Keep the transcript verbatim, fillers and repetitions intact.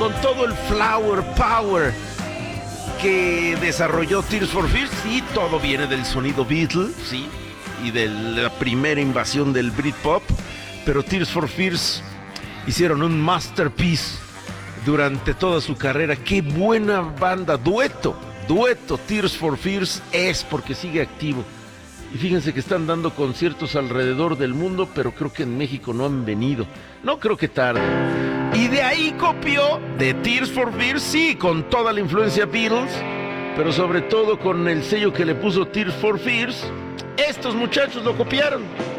con todo el flower power que desarrolló Tears for Fears, sí, todo viene del sonido Beatle, sí, y de la primera invasión del Britpop, pero Tears for Fears hicieron un masterpiece durante toda su carrera. Qué buena banda, dueto, dueto Tears for Fears es, porque sigue activo. Y fíjense que están dando conciertos alrededor del mundo, pero creo que en México no han venido. No creo que tarde. Y de ahí copió de Tears for Fears, sí, con toda la influencia Beatles, pero sobre todo con el sello que le puso Tears for Fears. Estos muchachos lo copiaron.